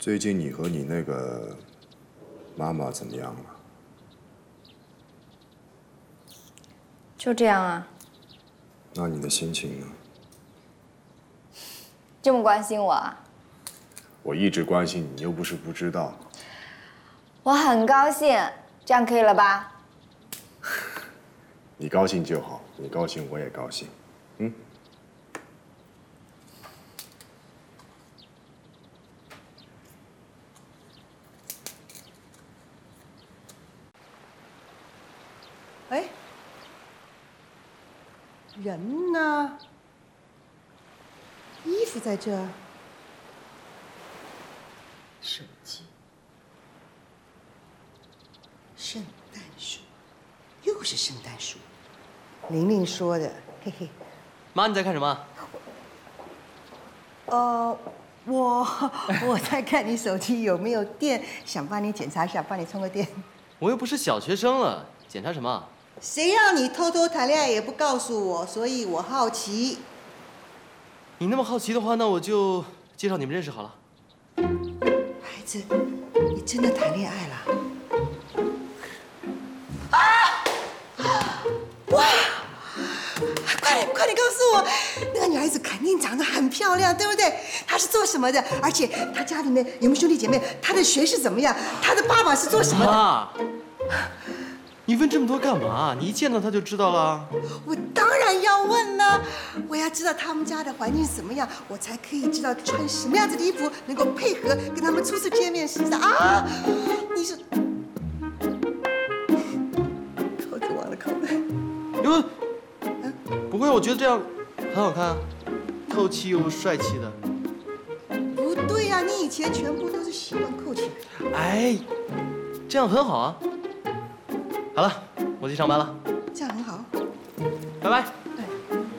最近你和你那个妈妈怎么样了？ 就这样啊。 那你的心情呢？ 这么关心我啊？ 我一直关心你，你又不是不知道。 我很高兴，这样可以了吧？ 你高兴就好，你高兴我也高兴。嗯。 哎，人呢？衣服在这儿，手机，圣诞树，又是圣诞树。玲玲说的，嘿嘿。 妈，你在看什么？ 我在看你手机有没有电，想帮你检查一下，帮你充个电。 我又不是小学生了，检查什么？ 谁让你偷偷谈恋爱也不告诉我，所以我好奇。 你那么好奇的话，那我就介绍你们认识好了。 孩子，你真的谈恋爱了？哇！快点告诉我，那个女孩子肯定长得很漂亮，对不对？她是做什么的？而且她家里面有没有兄弟姐妹？她的学识怎么样？她的爸爸是做什么的？ 妈，你问这么多干嘛？你一见到她就知道了。 我当然要问了，我要知道他们家的环境怎么样，我才可以知道穿什么样子的衣服能够配合跟他们初次见面时的啊！你是扣子忘了扣了。 哟，不会，我觉得这样很好看啊，透气又帅气的。 不对呀，你以前全部都是习惯扣起来。 哎，这样很好啊。好了，我去上班了。 这样很好。 拜拜。 哎。